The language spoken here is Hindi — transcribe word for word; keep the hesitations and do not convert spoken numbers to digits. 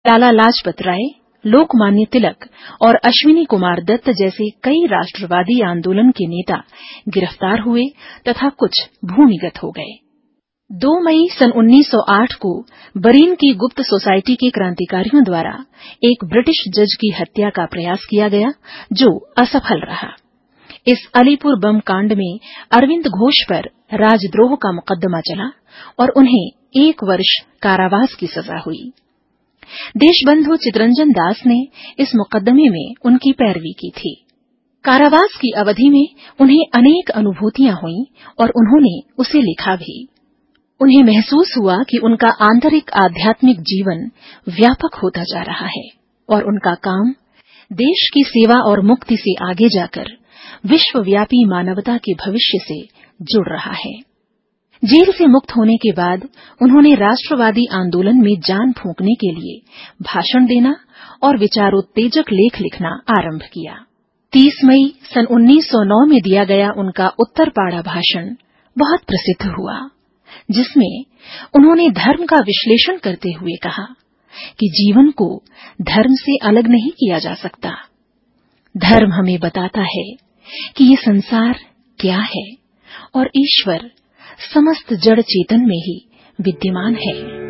लाला लाजपत राय, लोकमान्य तिलक और अश्विनी कुमार दत्त जैसे कई राष्ट्रवादी आंदोलन के नेता गिरफ्तार हुए तथा कुछ भूमिगत हो गए। दो मई सन उन्नीस सौ आठ को बरीन की गुप्त सोसाइटी के क्रांतिकारियों द्वारा एक ब्रिटिश जज की हत्या का प्रयास किया गया, जो असफल रहा। इस अलीपुर बम कांड में अरविंद घोष पर राजद्रोह का मुकदमा चला और उन्हें एक वर्ष कारावास की सजा हुई। देशबंधु चितरंजन दास ने इस मुकदमे में उनकी पैरवी की थी। कारावास की अवधि में उन्हें अनेक अनुभूतियां हुईं और उन्होंने उसे लिखा भी। उन्हें महसूस हुआ कि उनका आंतरिक आध्यात्मिक जीवन व्यापक होता जा रहा है और उनका काम देश की सेवा और मुक्ति से आगे जाकर विश्वव्यापी मानवता के भविष्य से जुड़ रहा है। जेल से मुक्त होने के बाद उन्होंने राष्ट्रवादी आंदोलन में जान फूंकने के लिए भाषण देना और विचारोत्तेजक लेख लिखना आरंभ किया। तीस मई सन उन्नीस सौ नौ में दिया गया उनका उत्तरपाड़ा भाषण बहुत प्रसिद्ध हुआ, जिसमें उन्होंने धर्म का विश्लेषण करते हुए कहा कि जीवन को धर्म से अलग नहीं किया जा सकता। धर्म हमें बताता है कि ये संसार क्या है और ईश्वर समस्त जड़ चेतन में ही विद्यमान है।